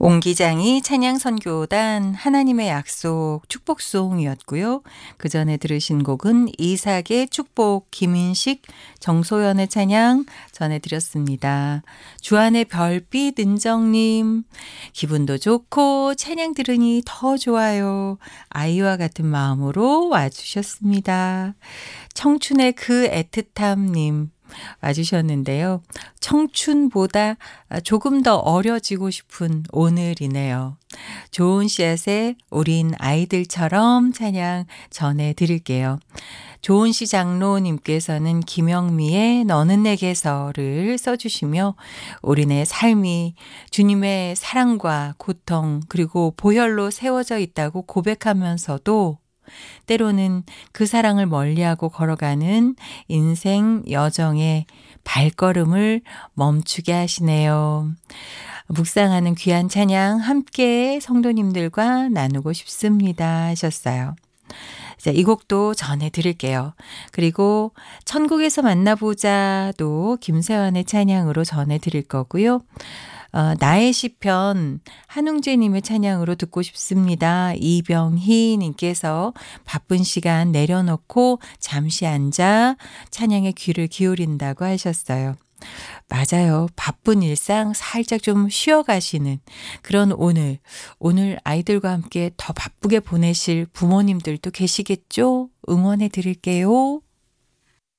옹기장이 찬양 선교단 하나님의 약속 축복송이었고요. 그 전에 들으신 곡은 이삭의 축복 김인식 정소연의 찬양 전해드렸습니다. 주안의 별빛 은정님 기분도 좋고 찬양 들으니 더 좋아요. 아이와 같은 마음으로 와주셨습니다. 청춘의 그 애틋함님 와주셨는데요. 청춘보다 조금 더 어려지고 싶은 오늘이네요. 좋은 씨앗의 우린 아이들처럼 찬양 전해드릴게요. 좋은 씨 장로님께서는 김영미의 너는 내게서를 써주시며 우리네 삶이 주님의 사랑과 고통 그리고 보혈로 세워져 있다고 고백하면서도 때로는 그 사랑을 멀리하고 걸어가는 인생 여정의 발걸음을 멈추게 하시네요. 묵상하는 귀한 찬양 함께 성도님들과 나누고 싶습니다 하셨어요. 자, 이 곡도 전해드릴게요. 그리고 천국에서 만나보자도 김세환의 찬양으로 전해드릴 거고요. 나의 시편 한웅재님의 찬양으로 듣고 싶습니다. 이병희 님께서 바쁜 시간 내려놓고 잠시 앉아 찬양에 귀를 기울인다고 하셨어요. 맞아요. 바쁜 일상 살짝 좀 쉬어가시는 그런 오늘 아이들과 함께 더 바쁘게 보내실 부모님들도 계시겠죠? 응원해 드릴게요.